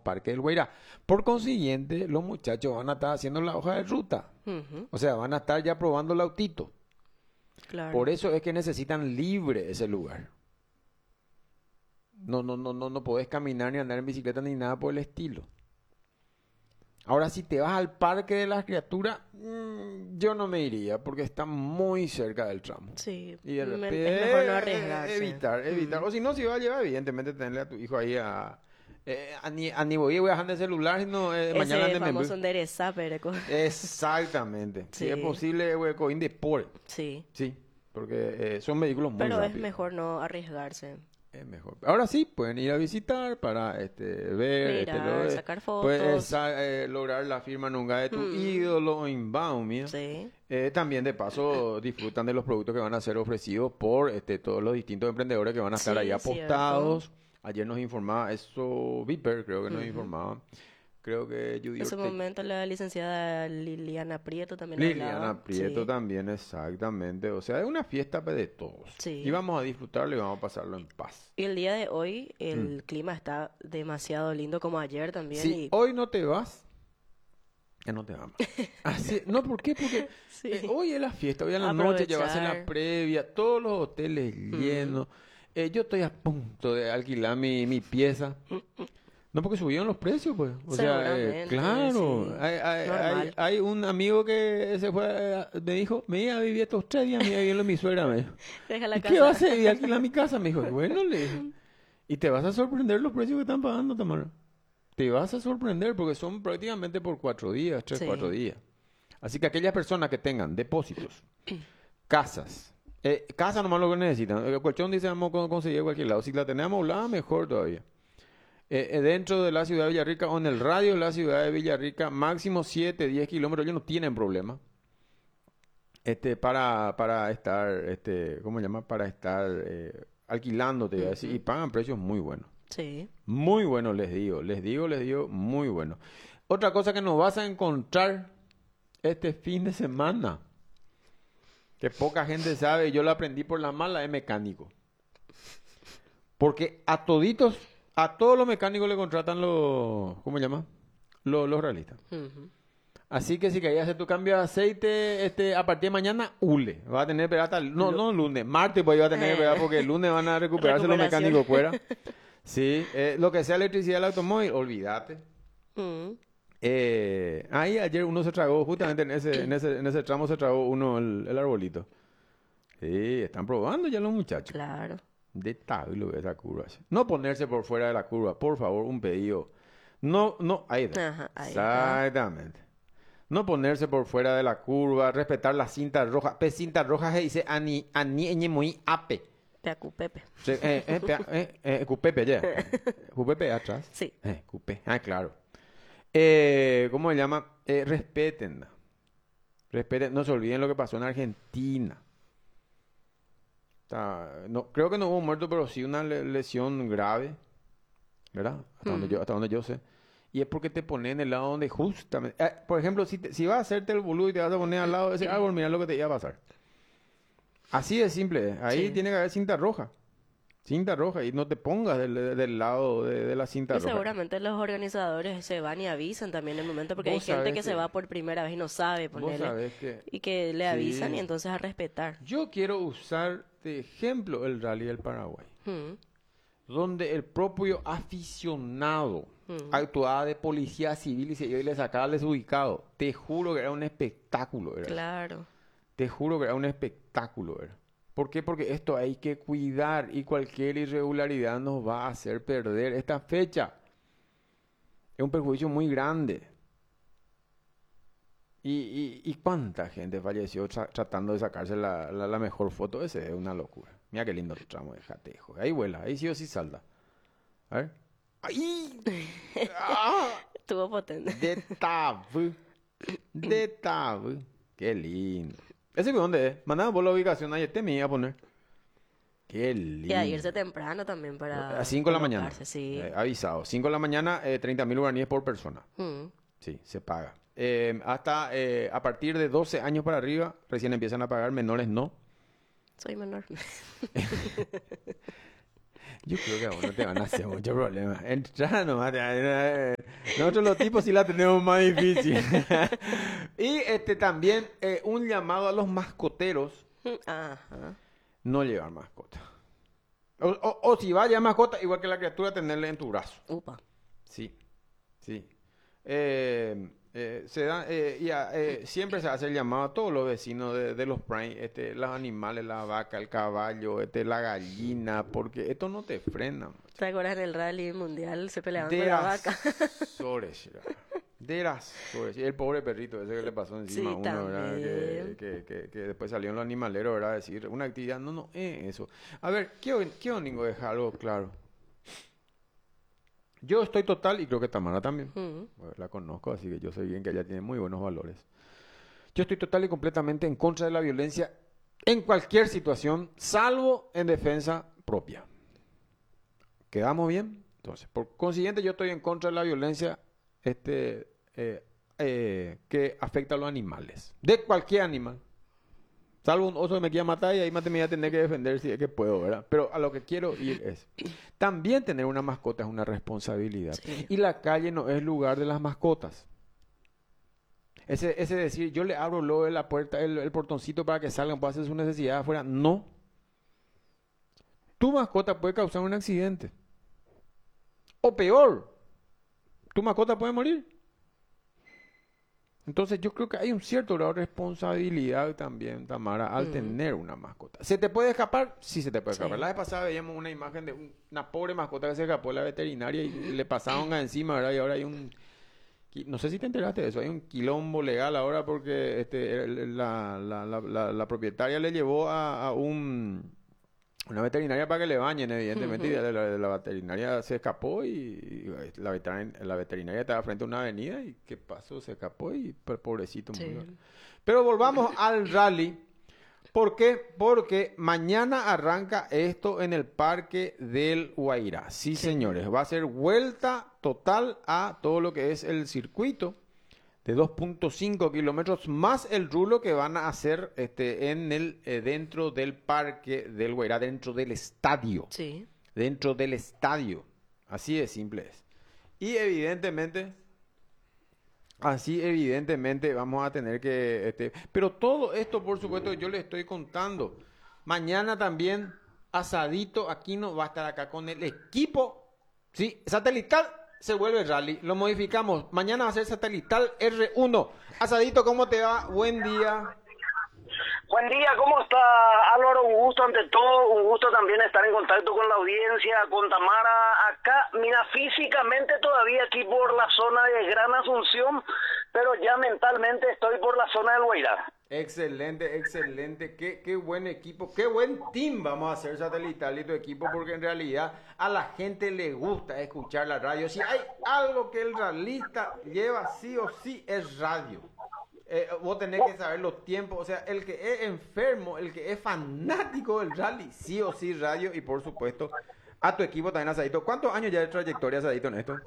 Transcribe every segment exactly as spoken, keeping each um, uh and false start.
parques del Guairá. Por consiguiente, los muchachos van a estar haciendo la hoja de ruta. Ujú, O sea, van a estar ya probando el autito. claro. Por eso es que necesitan libre ese lugar. No, no, no, no, no podés caminar ni andar en bicicleta ni nada por el estilo. Ahora, si te vas al parque de las criaturas, mm, yo no me iría porque está muy cerca del tramo. Sí, Y de me- repente, es mejor no eh, arriesgarse. evitar, evitar. Mm. O si no, si va a llevar, evidentemente, tenerle a tu hijo ahí a... Eh, a ni, a ni voy a dejar de celular, sino eh, mañana Ese ande me famoso enderezar, pero... exactamente. Si es Sí, posible, hueco de por. sí. Sí, porque eh, son vehículos muy Pero es rápidos. mejor no arriesgarse. Es mejor. Ahora sí, pueden ir a visitar para este, ver, este, Mirar, lo- sacar puedes fotos. sa- eh, lograr la firma nunca de tu Mm, ídolo inbound, mía. sí. Eh, también de paso disfrutan de los productos que van a ser ofrecidos por este, todos los distintos emprendedores que van a estar ahí Sí, cierto. apostados. Ayer nos informaba eso, Viper creo que nos Ujú. informaba. Creo que Judy En ese Ortega. momento la licenciada Liliana Prieto también Liliana hablaba. Prieto Sí, también, exactamente. O sea, es una fiesta pe, de todos. Y sí. vamos a disfrutarlo y vamos a pasarlo en paz. Y el día de hoy Mm. el clima está demasiado lindo como ayer también. Si Y hoy no te vas, ya no te vamos. Así, no, ¿por qué? Porque sí, eh, hoy es la fiesta, hoy a la noche llevas en la aprovechar. previa, todos los hoteles Mm, llenos. Eh, yo estoy a punto de alquilar mi, mi pieza. No, porque subieron los precios, pues. O sea, eh, seguramente, claro. sí. Hay, hay, hay, Normal. hay un amigo que se fue, eh, me dijo, me iba a vivir estos tres días, me iba a vivir en mi suegra, me dijo. Deja la ¿Y qué va a casa. hacer? Y alquilar mi casa, me dijo. Bueno, le dije. Y te vas a sorprender los precios que están pagando, Tamara. Te vas a sorprender porque son prácticamente por cuatro días, tres, cuatro Sí. días. Así que aquellas personas que tengan depósitos, casas, eh, casa nomás lo que necesitan. El colchón dice vamos a conseguir en cualquier lado. Si la tenemos hablada, mejor todavía. Eh, eh, dentro de la ciudad de Villarrica o en el radio de la ciudad de Villarrica, máximo siete, diez kilómetros, ellos no tienen problema. Este, para, para estar, este, ¿cómo se llama? Para estar eh, alquilando, te voy a decir, y Ujú, pagan precios muy buenos. sí. Muy buenos, les digo, les digo, les digo, muy buenos. Otra cosa que nos vas a encontrar este fin de semana, que poca gente sabe, yo lo aprendí por la mala, es mecánico. Porque a toditos, a todos los mecánicos le contratan los, ¿cómo se llama? Los, los realistas. Ujú. Así que si querías hacer tu cambio de aceite, este, a partir de mañana, hule. Va a tener que esperar hasta, el- no, Lo- no lunes, martes pues iba a tener que esperar eh, porque el lunes van a recuperarse los recuperación. mecánicos fuera. Sí, eh, lo que sea electricidad del automóvil, olvídate. Mm, Eh, ahí ayer uno se tragó, justamente en ese, en ese, en ese tramo se tragó uno el, el arbolito. Sí, están probando ya los muchachos. claro. De tablo esa curva. No ponerse por fuera de la curva, por favor, un pedido. No, no, ahí está. Ajá, ahí está. Exactamente. No ponerse por fuera de la curva, respetar las cintas rojas. Pe cintas rojas se dice ani, ani, eñe, muy, ape. Te acupepe. Se- eh, eh, pea- eh, eh, cupepe, ya. Cupepe atrás. Sí. Eh, cupe. Ah, claro. Eh, ¿cómo se llama? Eh, respeten. Respeten. No se olviden lo que pasó en Argentina. Está- no, creo que no hubo muerto, pero sí una le- lesión grave, ¿verdad? Hasta donde Mm, yo, hasta donde yo sé. Y es porque te ponen en el lado donde justamente... eh, por ejemplo, si, te- si vas a hacerte el boludo y te vas a poner al lado de ese árbol, mira lo que te iba a pasar. Así de simple es. Ahí sí. tiene que haber cinta roja. Cinta roja. Y no te pongas del, del lado de, de la cinta Y roja. seguramente los organizadores se van y avisan también en el momento porque hay Vos gente sabés que se que... va por primera vez y no sabe Vos ponerle. sabés que... Y que le avisan y Sí. entonces a respetar. Yo quiero usar de ejemplo el Rally del Paraguay. Mm, Donde el propio aficionado mm, actuaba de policía civil y se iba y le sacaba al desubicado. Te juro que era un espectáculo, era. claro. Te juro que era un espectáculo, era. ¿Por qué? Porque esto hay que cuidar y cualquier irregularidad nos va a hacer perder esta fecha. Es un perjuicio muy grande. ¿Y, y, y cuánta gente falleció tra- tratando de sacarse la, la, la mejor foto? Ese es una locura. Mira qué lindo el tramo de Jatejo. Ahí vuela, ahí sí o sí salta. A ver. ¡Ay! ¡Ah! Estuvo potente. De tabú. De tabú. Qué lindo. ¿Ese de dónde es? Mandame por la ubicación. Ahí te me iba a poner. Qué Y a irse lindo. temprano también A para cinco de la mañana. colocarse, sí. Eh, avisado. cinco de la mañana, eh, treinta mil guaraníes por persona. Mm, Sí, se paga. Eh, hasta eh, a partir de doce años para arriba, recién empiezan a pagar. Menores no. soy menor. Yo creo que a vos no te van a hacer mucho problema. Entra nomás. te- Nosotros los tipos sí la tenemos más difícil. Y este también eh, un llamado a los mascoteros, Ajá. no llevar mascota. O, o, o si vaya mascota, igual que la criatura, tenerle en tu brazo. Upa. Sí, sí. Eh, eh, se da, eh, y a- eh, siempre se hace el llamado a todos los vecinos de, de los Prime, este, los animales, la vaca, el caballo, este, la gallina, porque esto no te frena. ¿Te acuerdas en el rally mundial se peleaban De con la las vaca? sores, ya. De las sores. Y el pobre perrito ese que le pasó encima Sí, a uno, ¿verdad? Que, también. que, que, que después salió en los animaleros, ¿verdad? Decir, una actividad, no, no, eh, eso. A ver, quiero, quiero Ningo, dejar algo claro. Yo estoy total, y creo que Tamara también. Mm. Bueno, la conozco, así que yo sé bien que ella tiene muy buenos valores. Yo estoy total y completamente en contra de la violencia en cualquier situación, salvo en defensa propia. ¿Quedamos bien? Entonces, por consiguiente, yo estoy en contra de la violencia este, eh, eh, que afecta a los animales. De cualquier animal. Salvo un oso que me quiera matar y ahí más me voy a tener que defender si es que puedo, ¿verdad? Pero a lo que quiero ir es, también tener una mascota es una responsabilidad. Sí. Y la calle no es lugar de las mascotas. Ese, ese decir, yo le abro luego la puerta, el, el portoncito para que salgan, pueda hacer su necesidad afuera. No. Tu mascota puede causar un accidente. O peor, tu mascota puede morir. Entonces yo creo que hay un cierto grado de responsabilidad también, Tamara, al Mm. tener una mascota. ¿Se te puede escapar? Sí, se te puede Sí. escapar. La vez pasada veíamos una imagen de un- una pobre mascota que se escapó de la veterinaria y le pasaron encima, ¿verdad? Y ahora hay un... qui- No sé si te enteraste de eso. Hay un quilombo legal ahora porque este, el- la, la, la, la, la propietaria le llevó a, a un... Una veterinaria para que le bañen, evidentemente, y Ujú. la, la- la veterinaria se escapó y, y la, veterin- la veterinaria estaba frente a una avenida y ¿qué pasó? Se escapó y pues, pobrecito Sí. murió. Pero volvamos al rally. ¿Por qué? Porque mañana arranca esto en el Parque del Guairá. Sí, Sí. señores, va a ser vuelta total a todo lo que es el circuito de dos punto cinco kilómetros más el rulo que van a hacer este, en el, eh, dentro del Parque del Guairá, dentro del estadio. Sí. Dentro del estadio. Así de simple es. Y evidentemente, así evidentemente vamos a tener que... Este, pero todo esto, por supuesto, yo le estoy contando. Mañana también, Asadito Aquino va a estar acá con el equipo. Sí, satelital se vuelve rally. Lo modificamos. Mañana va a ser satelital R uno. Asadito, ¿cómo te va? Buen día. Buen día, ¿cómo está Álvaro? Un gusto ante todo, un gusto también estar en contacto con la audiencia, con Tamara acá. Mira, físicamente todavía aquí por la zona de Gran Asunción, pero ya mentalmente estoy por la zona del Guairá. Excelente, excelente. Qué, qué buen equipo, qué buen team vamos a hacer satelital y tu equipo, porque en realidad a la gente le gusta escuchar la radio. Si hay algo que el realista lleva sí o sí es radio. Eh, vos tenés que saber los tiempos, o sea, el que es enfermo, el que es fanático del rally, sí o sí radio, y por supuesto a tu equipo también, Asadito. ¿Cuántos años ya de trayectoria, Asadito, en esto?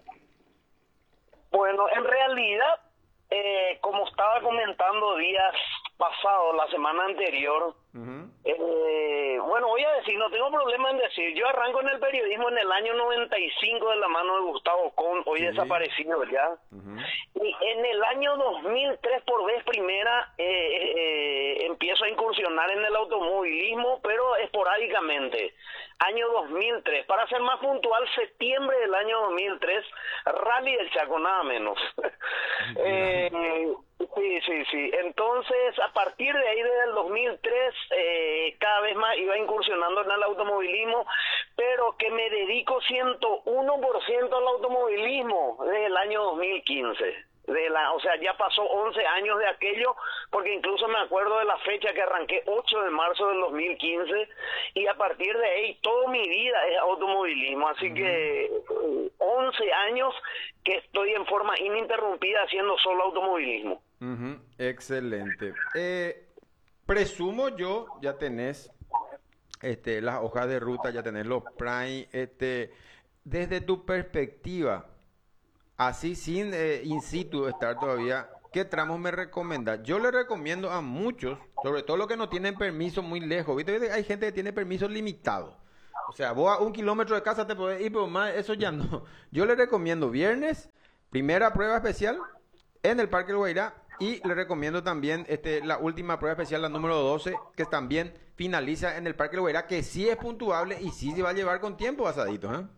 Bueno, en realidad, eh, como estaba comentando días pasados, la semana anterior, Ujú. eh, bueno, voy a decir, no tengo problema en decir, yo arranco en el periodismo en el año noventa y cinco de la mano de Gustavo Con, hoy Sí. desaparecido ya. Ujú. Y en el año dos mil tres, por vez primera, eh, eh, empiezo a incursionar en el automovilismo, pero esporádicamente. Año dos mil tres, para ser más puntual, septiembre del año dos mil tres, Rally del Chaco, nada menos. eh, sí, sí, sí. Entonces, a partir de ahí, desde el dos mil tres, eh, cada vez más iba incursionando en el automovilismo, pero que me dedico ciento uno por ciento al automovilismo desde el año dos mil quince. De la, o sea, ya pasó once años de aquello, porque incluso me acuerdo de la fecha que arranqué, ocho de marzo del dos mil quince, y a partir de ahí toda mi vida es automovilismo, así uh-huh. que eh, once años que estoy en forma ininterrumpida haciendo solo automovilismo. Uh-huh. Excelente. Eh, presumo yo, ya tenés este, las hojas de ruta, ya tenés los Prime, este, desde tu perspectiva, así sin eh, in situ estar todavía, ¿qué tramos me recomiendas? Yo le recomiendo a muchos, sobre todo los que no tienen permiso muy lejos. ¿Viste? Hay gente que tiene permiso limitado. O sea, vos a un kilómetro de casa te podés ir, pero más eso ya no. Yo le recomiendo viernes, Primera prueba especial en el Parque del Guairá. Y le recomiendo también este, la última prueba especial, la número doce, que también finaliza en el Parque del Guairá, que sí es puntuable y sí se va a llevar con tiempo, Asadito, ¿eh?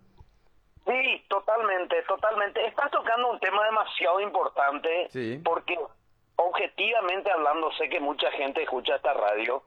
Sí, totalmente, totalmente. Estás tocando un tema demasiado importante, Sí. porque objetivamente hablando, sé que mucha gente escucha esta radio.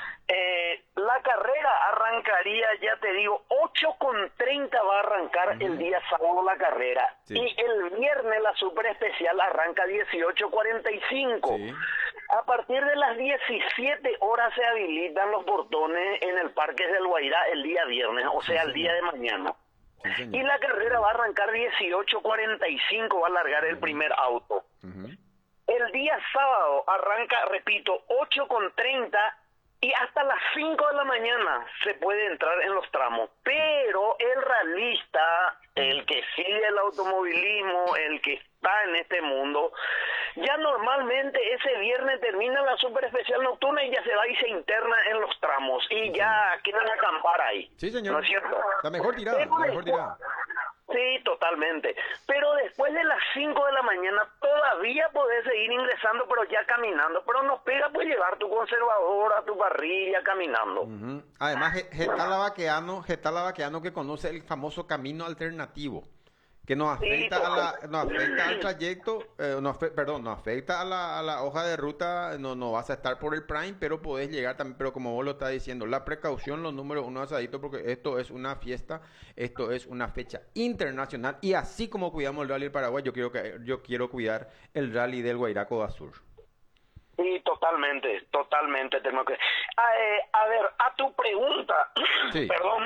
Eh, la carrera arrancaría, ya te digo, ocho con treinta va a arrancar Ujú. el día sábado la carrera. Sí. Y el viernes la super especial arranca dieciocho cuarenta y cinco. Sí. A partir de las diecisiete horas se habilitan los portones en el Parque del Guairá el día viernes, o Sí, sea, el señor. día de mañana. Sí, señor. Y la carrera va a arrancar dieciocho cuarenta y cinco, va a largar el primer auto. Ujú. El día sábado arranca, repito, ocho con treinta y hasta las cinco de la mañana se puede entrar en los tramos. Pero el ralista, el que sigue el automovilismo, el que está en este mundo, ya normalmente ese viernes termina la super especial nocturna y ya se va y se interna en los tramos y ya quedan a acampar ahí. Sí, señor. ¿No es cierto? La mejor tirada, Pero la mejor después- tirada. Sí, totalmente. Pero después de las cinco de la mañana todavía podés seguir ingresando, pero ya caminando. Pero nos pega pues llevar tu conservadora, tu parrilla caminando. Ujú. Además, Ge- Getala Baqueano, Getala Baqueano que conoce el famoso camino alternativo, que nos afecta a la, nos afecta al trayecto, eh, nos afe- perdón, nos afecta a la, a la hoja de ruta, no, no vas a estar por el prime, pero podés llegar también, pero como vos lo estás diciendo, la precaución, los números uno, Asadito, porque esto es una fiesta, esto es una fecha internacional, y así como cuidamos el Rally del Paraguay, yo quiero que, yo quiero cuidar el Rally del Guairaco Sur. Sí, totalmente, totalmente. Tengo que... A, eh, a ver, a tu pregunta, Sí. perdón,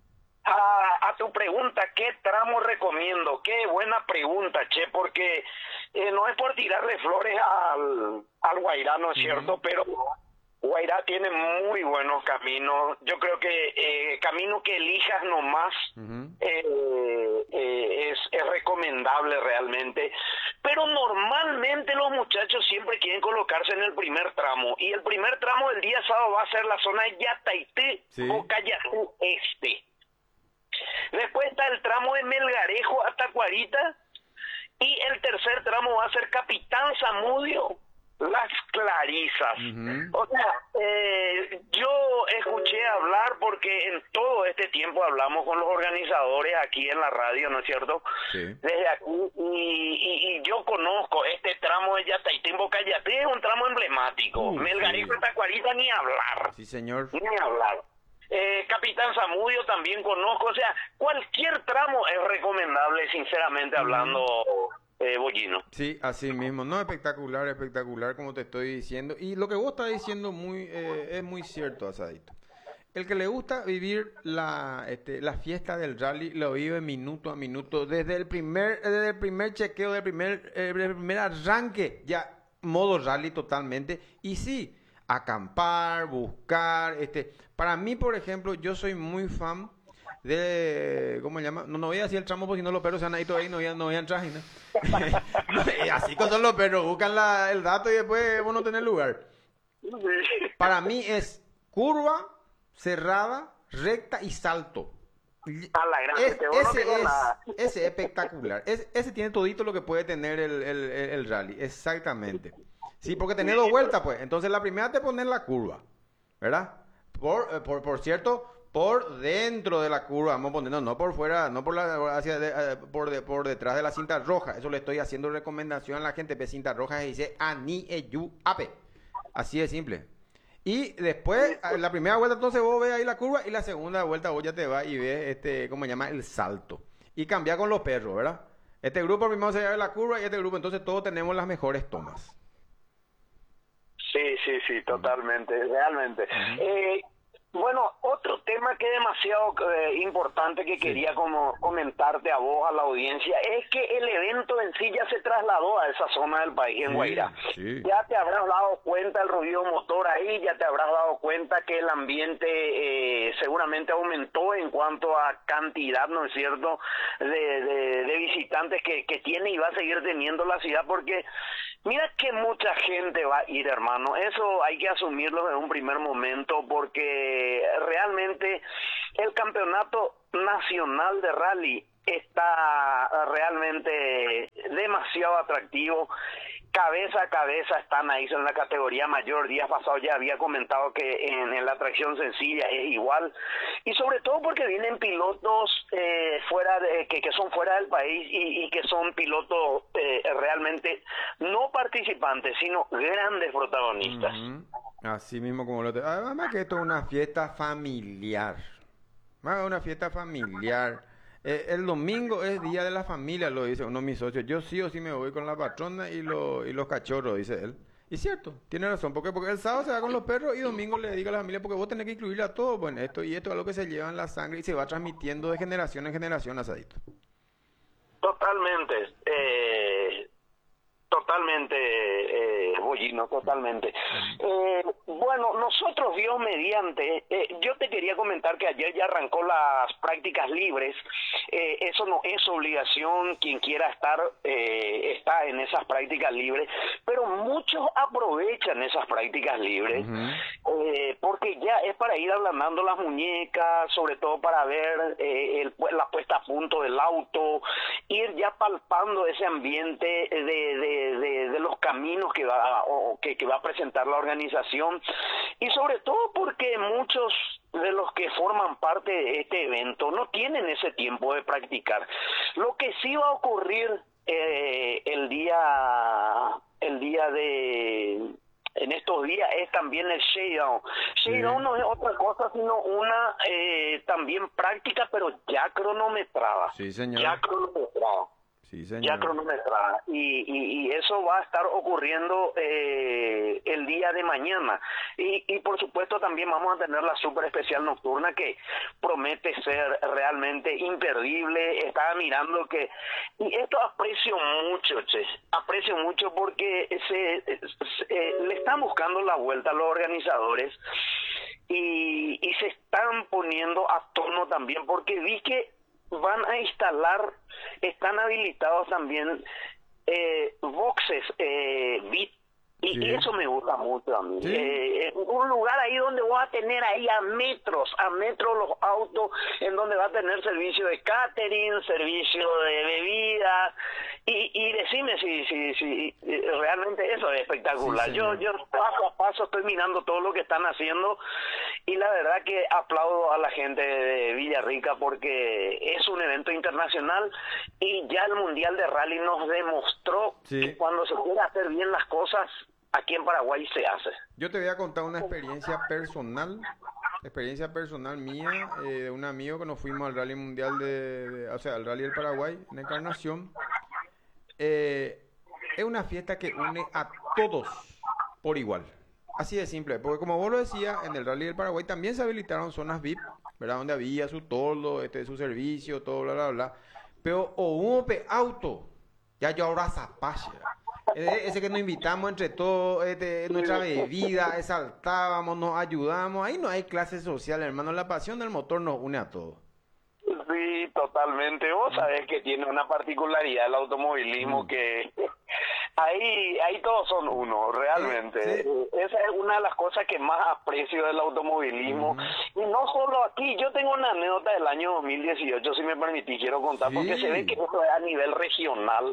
a, a tu pregunta, ¿qué tramo recomiendo? Qué buena pregunta, che, porque eh, no es por tirarle flores al, al Guairá, ¿no es cierto? Pero Guairá tiene muy buenos caminos. Yo creo que eh, camino que elijas nomás Ujú. eh, eh, es, es recomendable realmente. Pero normalmente los muchachos siempre quieren colocarse en el primer tramo. Y el primer tramo del día sábado va a ser la zona de Yataití Sí. o Cayazú Este. Después está el tramo de Melgarejo hasta Cuarita. Y el tercer tramo va a ser Capitán Zamudio, Las Clarisas. Ujú. O sea, eh, yo escuché hablar porque en todo este tiempo hablamos con los organizadores aquí en la radio, ¿no es cierto? Sí. Desde aquí, y, y, y yo conozco este tramo de Yataitimbo Cayatí, es un tramo emblemático. Uh, Melgarejo sí. hasta Cuarita ni hablar. Sí, señor. Ni hablar. Eh, Capitán Zamudio también conozco, o sea, cualquier tramo es recomendable, sinceramente hablando, eh, Bollino. Sí, así mismo. No, espectacular, espectacular, como te estoy diciendo. Y lo que vos estás diciendo muy, eh, es muy cierto, Asadito. El que le gusta vivir la, este, la fiesta del rally lo vive minuto a minuto, desde el primer, desde el primer chequeo, del primer, eh, del primer arranque, ya modo rally totalmente. Y sí, acampar, buscar, este, para mí, por ejemplo, yo soy muy fan de, ¿cómo se llama? No, no voy a decir el tramo porque si no los perros se han ahí todavía y no voy a, no voy a entrar. ¿no? Y así con son los perros, buscan la, el dato y después vos no tenés lugar. Para mí es curva, cerrada, recta y salto. A la gran, Es- que vos no ese, tenés es, nada. ese es espectacular. Es- ese tiene todito lo que puede tener el, el- el- el rally. Exactamente. Sí, porque tenés dos vueltas, pues. Entonces la primera te pones la curva, ¿verdad? Por, eh, por, por cierto, por dentro de la curva, vamos poniendo, no por fuera, no por la hacia de- eh, por, de- por detrás de la cinta roja. Eso le estoy haciendo recomendación a la gente. Ve cinta roja y dice ani eyu ape. Así de simple. Y después, a la primera vuelta entonces vos ves ahí la curva y la segunda vuelta vos ya te vas y ves este, ¿cómo se llama? El salto. Y cambia con los perros, ¿verdad? Este grupo primero se ve la curva y este grupo, entonces todos tenemos las mejores tomas. Sí, sí, sí, totalmente, realmente. Eh, bueno, otro tema que es demasiado eh, importante que Sí. quería como comentarte a vos, a la audiencia, es que el evento en sí ya se trasladó a esa zona del país, en Sí, Guairá. sí. Ya te habrás dado cuenta el ruido motor ahí, ya te habrás dado cuenta que el ambiente eh, seguramente aumentó en cuanto a cantidad, ¿no es cierto?, de, de, de visitantes que, que tiene y va a seguir teniendo la ciudad, porque mira que mucha gente va a ir, hermano. Eso hay que asumirlo en un primer momento, porque realmente el campeonato nacional de rally está realmente de demasiado atractivo. Cabeza a cabeza están ahí en la categoría mayor. Días pasados ya había comentado que en, en la tracción sencilla es igual. Y sobre todo porque vienen pilotos eh, fuera de, que, que son fuera del país y, y que son pilotos eh, realmente no participantes, sino grandes protagonistas. Ujú. Así mismo como lo te... Además que esto es una fiesta familiar. Más una fiesta familiar. Eh, el domingo es día de la familia, lo dice uno de mis socios. Yo sí o sí me voy con la patrona y, lo, y los cachorros, dice él. Y cierto, tiene razón, porque, porque el sábado se va con los perros y domingo le dedica a la familia, porque vos tenés que incluir a todos, bueno, esto y esto es algo que se lleva en la sangre y se va transmitiendo de generación en generación, Asadito. Totalmente, eh, totalmente, eh, Bollino, totalmente. Eh, bueno, nosotros, Dios mediante, eh, yo te quería comentar que ayer ya arrancó las prácticas libres. Eh, eso no es obligación, quien quiera estar eh, está en esas prácticas libres, pero muchos aprovechan esas prácticas libres uh-huh. eh, porque ya es para ir ablandando las muñecas, sobre todo para ver eh, el, la puesta a punto del auto, ir ya palpando ese ambiente de, de, de, de los caminos que va, o, que, que va a presentar la organización, y sobre todo porque muchos de los que forman parte de este evento no tienen ese tiempo de practicar. Lo que sí va a ocurrir eh, el día el día de en estos días es también el shakedown. Shakedown sí. No es otra cosa sino una eh, también práctica, pero ya cronometrada. Sí, señor. Ya cronometrada. Sí, señor. Ya cronometrada. Y, y, y eso va a estar ocurriendo eh, el día de mañana. Y, y por supuesto también vamos a tener la super especial nocturna que promete ser realmente imperdible. Estaba mirando que... Y esto aprecio mucho, che. Aprecio mucho porque se, se eh, le están buscando la vuelta a los organizadores y, y se están poniendo a tono también, porque vi que van a instalar, están habilitados también eh, boxes eh, V I P, y sí. Eso me gusta mucho a mí. Sí. Eh, un lugar ahí donde voy a tener ahí a metros, a metros los autos, en donde va a tener servicio de catering, servicio de bebidas, y, y decime si, si, si realmente eso es espectacular. Sí, yo, yo paso a paso estoy mirando todo lo que están haciendo, y la verdad que aplaudo a la gente de Villarrica porque es un evento internacional y ya el Mundial de Rally nos demostró sí. que cuando se quiere hacer bien las cosas, aquí en Paraguay se hace. Yo te voy a contar una experiencia personal, experiencia personal mía, eh, de un amigo que nos fuimos al Rally Mundial de, de o sea, al Rally del Paraguay, en Encarnación. Eh, es una fiesta que une a todos por igual. Así de simple, porque como vos lo decías, en el Rally del Paraguay también se habilitaron zonas V I P, ¿verdad? Donde había su toldo, este, su servicio, todo, bla, bla, bla. Pero o un auto, ya yo ahora zapache. Ese que nos invitamos entre todos, este, nuestra bebida, exaltábamos, nos ayudamos. Ahí no hay clase social, hermano. La pasión del motor nos une a todos. Sí, totalmente. Vos sabés que tiene una particularidad el automovilismo mm. que ahí ahí todos son uno, realmente. Sí. Esa es una de las cosas que más aprecio del automovilismo. Mm. Y no solo aquí, yo tengo una anécdota del año dos mil dieciocho, si me permitís, quiero contar, sí. porque se ve que esto es a nivel regional.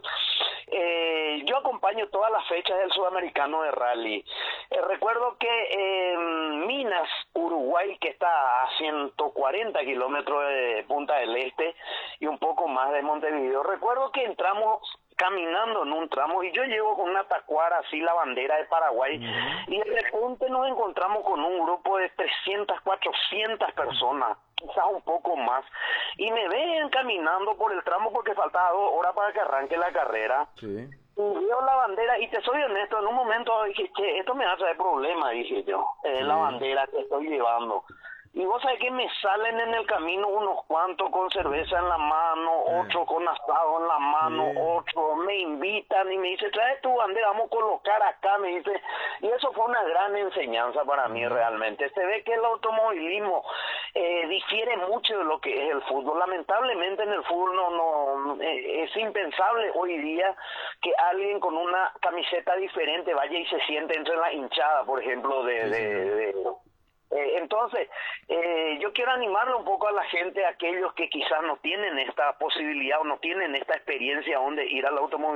Eh, yo acompaño todas las fechas del Sudamericano de Rally. Eh, recuerdo que en eh, Minas, Uruguay, que está a ciento cuarenta kilómetros de Punta del Este y un poco más de Montevideo, recuerdo que entramos caminando en un tramo y yo llego con una tacuara así, la bandera de Paraguay, uh-huh. y de repente nos encontramos con un grupo de trescientas, cuatrocientas personas, quizás un poco más, y me ven caminando por el tramo porque faltaba dos horas para que arranque la carrera. Sí. Y veo la bandera, y te soy honesto, en un momento dije, che, esto me va a traer problema, dije yo, eh, sí. la bandera que estoy llevando. Y vos sabés que me salen en el camino unos cuantos con cerveza en la mano, eh. otros con asado en la mano, sí. otros me invitan y me dice, trae tu bandera, vamos a colocar acá, me dice. Y eso fue una gran enseñanza para mí realmente. Se ve que el automovilismo eh, difiere mucho de lo que es el fútbol. Lamentablemente en el fútbol no, no eh, es impensable hoy día que alguien con una camiseta diferente vaya y se siente entre la hinchada, por ejemplo, de... Sí, de, de, de Eh, entonces, eh, yo quiero animarle un poco a la gente, a aquellos que quizás no tienen esta posibilidad o no tienen esta experiencia donde ir al automóvil.